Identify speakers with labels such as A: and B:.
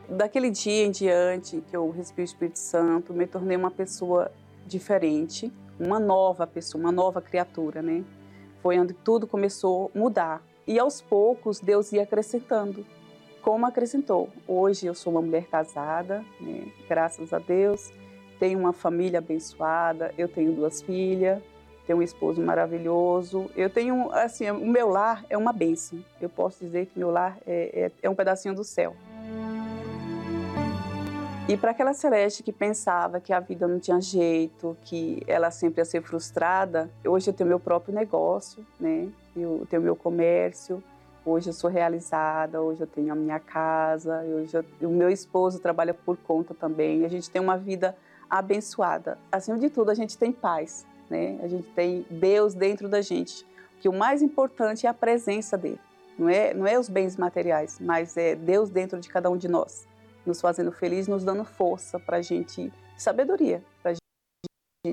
A: daquele dia em diante que eu recebi o Espírito Santo, me tornei uma pessoa diferente, uma nova pessoa, uma nova criatura, né? Foi onde tudo começou a mudar. E aos poucos Deus ia acrescentando, como acrescentou. Hoje eu sou uma mulher casada, né? Graças a Deus. Tenho uma família abençoada, eu tenho 2 filhas, tenho um esposo maravilhoso. Eu tenho, assim, o meu lar é uma bênção. Eu posso dizer que meu lar é um pedacinho do céu. E para aquela Celeste que pensava que a vida não tinha jeito, que ela sempre ia ser frustrada, hoje eu tenho meu próprio negócio, né? Eu tenho meu comércio, hoje eu sou realizada, hoje eu tenho a minha casa, o meu esposo trabalha por conta também, a gente tem uma vida abençoada. Acima de tudo, a gente tem paz, né? A gente tem Deus dentro da gente, que o mais importante é a presença dele. Não é os bens materiais, mas é Deus dentro de cada um de nós, nos fazendo feliz, nos dando força para a gente, sabedoria, para